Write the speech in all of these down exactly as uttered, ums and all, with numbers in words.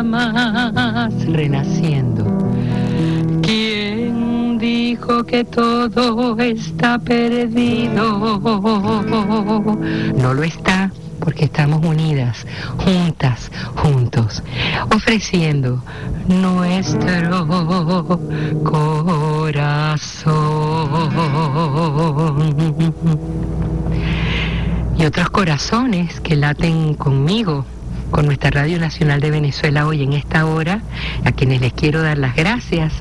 más. Renaciendo. ¿Quién dijo que todo está perdido? No lo está, porque estamos unidas, juntas, juntos, ofreciendo nuestro corazón. Y otros corazones que laten conmigo, con nuestra Radio Nacional de Venezuela hoy en esta hora, a quienes les quiero dar las gracias,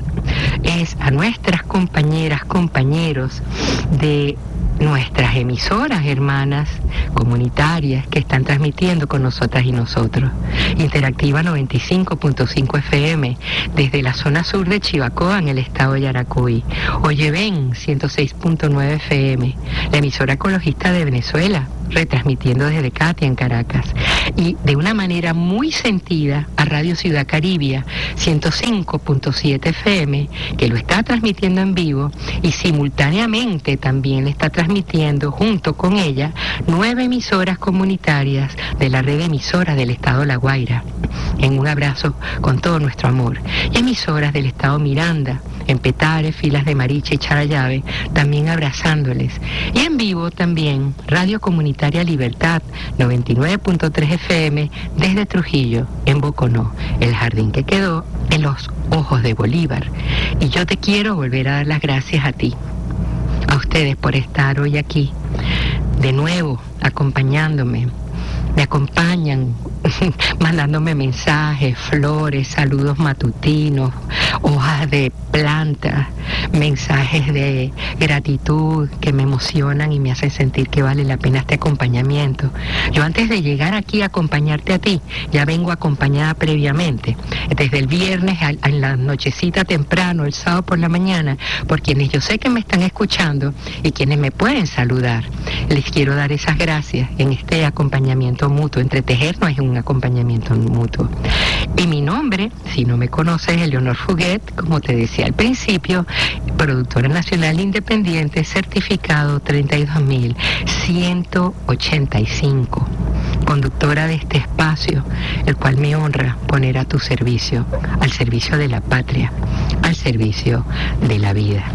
es a nuestras compañeras, compañeros de nuestras emisoras hermanas comunitarias que están transmitiendo con nosotras y nosotros. Interactiva noventa y cinco punto cinco F M desde la zona sur de Chivacoa en el estado de Yaracuy. Oyeven ciento seis punto nueve F M, la emisora ecologista de Venezuela, retransmitiendo desde Katia en Caracas. Y de una manera muy sentida a Radio Ciudad Caribia ciento cinco punto siete F M, que lo está transmitiendo en vivo y simultáneamente también le está transmitiendo junto con ella nueve emisoras comunitarias de la red de emisoras del estado La Guaira, en un abrazo con todo nuestro amor. Y emisoras del estado Miranda, en Petare, Filas de Mariche y Charallave, también abrazándoles. Y en vivo también Radio Comunitaria Libertad, noventa y nueve punto tres F M, desde Trujillo, en Boconó, el jardín que quedó en los ojos de Bolívar. Y yo te quiero volver a dar las gracias a ti, a ustedes por estar hoy aquí, de nuevo, acompañándome. Me acompañan mandándome mensajes, flores, saludos matutinos, hojas de plantas, mensajes de gratitud que me emocionan y me hacen sentir que vale la pena este acompañamiento. Yo antes de llegar aquí a acompañarte a ti, ya vengo acompañada previamente, desde el viernes a, a la nochecita temprano, el sábado por la mañana, por quienes yo sé que me están escuchando y quienes me pueden saludar. Les quiero dar esas gracias en este acompañamiento mutuo. Entretejernos es un acompañamiento mutuo. Y mi nombre, si no me conoces, es Leonor Fuguet, como te decía al principio, productora nacional independiente, certificado treinta y dos mil ciento ochenta y cinco, conductora de este espacio, el cual me honra poner a tu servicio, al servicio de la patria, al servicio de la vida.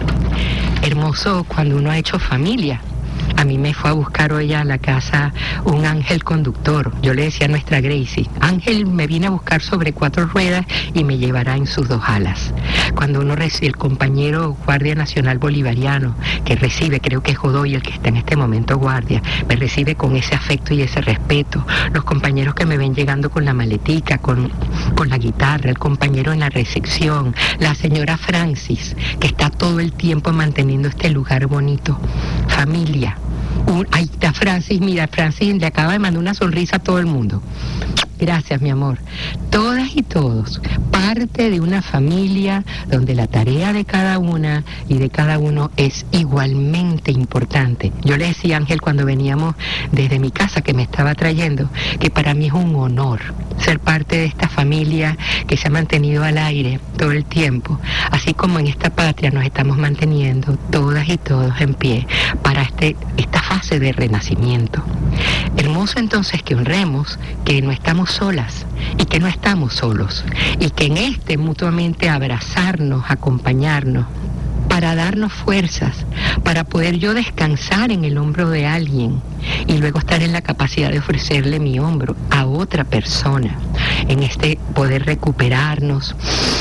Hermoso cuando uno ha hecho familia. A mí me fue a buscar hoy a la casa un ángel conductor. Yo le decía a nuestra Gracie, Ángel me viene a buscar sobre cuatro ruedas y me llevará en sus dos alas. Cuando uno recibe, el compañero guardia nacional bolivariano que recibe, creo que es Godoy el que está en este momento guardia, me recibe con ese afecto y ese respeto. Los compañeros que me ven llegando con la maletica, con, con la guitarra, el compañero en la recepción, la señora Francis, que está todo el tiempo manteniendo este lugar bonito. Familia. Un, ahí está Francis, mira, Francis le acaba de mandar una sonrisa a todo el mundo. Gracias, mi amor. Todas y todos, parte de una familia donde la tarea de cada una y de cada uno es igualmente importante. Yo le decía a Ángel cuando veníamos desde mi casa que me estaba trayendo, que para mí es un honor ser parte de esta familia que se ha mantenido al aire todo el tiempo, así como en esta patria nos estamos manteniendo todas y todos en pie para este, esta fase de renacimiento. Hermoso entonces que honremos que no estamos solas y que no estamos solos y que en este mutuamente abrazarnos, acompañarnos, para darnos fuerzas, para poder yo descansar en el hombro de alguien y luego estar en la capacidad de ofrecerle mi hombro a otra persona, en este poder recuperarnos,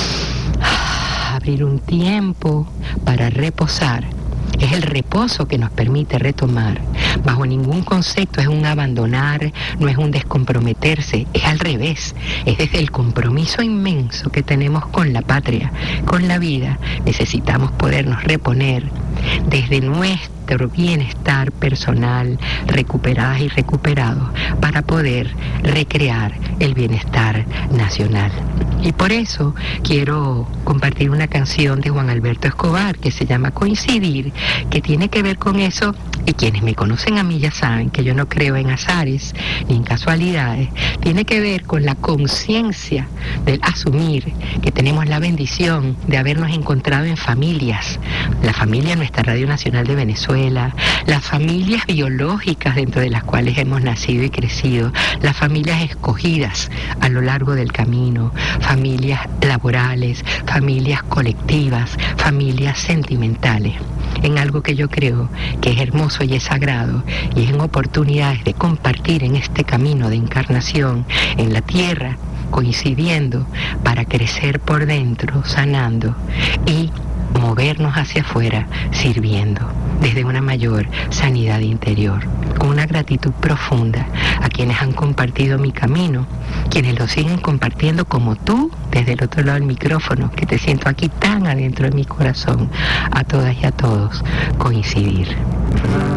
abrir un tiempo para reposar. Es el reposo que nos permite retomar. Bajo ningún concepto es un abandonar, no es un descomprometerse, es al revés. Es desde el compromiso inmenso que tenemos con la patria, con la vida. Necesitamos podernos reponer desde nuestro bienestar personal, recuperadas y recuperados, para poder recrear el bienestar nacional. Y por eso quiero compartir una canción de Juan Alberto Escobar que se llama Coincidir, que tiene que ver con eso, y quienes me conocen a mí ya saben que yo no creo en azares ni en casualidades. Tiene que ver con la conciencia del asumir que tenemos la bendición de habernos encontrado en familias. La familia no esta Radio Nacional de Venezuela, las familias biológicas dentro de las cuales hemos nacido y crecido, las familias escogidas a lo largo del camino, familias laborales, familias colectivas, familias sentimentales, en algo que yo creo que es hermoso y es sagrado, y es en oportunidades de compartir en este camino de encarnación en la tierra, coincidiendo para crecer por dentro, sanando, y movernos hacia afuera, sirviendo desde una mayor sanidad interior, con una gratitud profunda a quienes han compartido mi camino, quienes lo siguen compartiendo como tú, desde el otro lado del micrófono, que te siento aquí tan adentro de mi corazón, a todas y a todos, coincidir.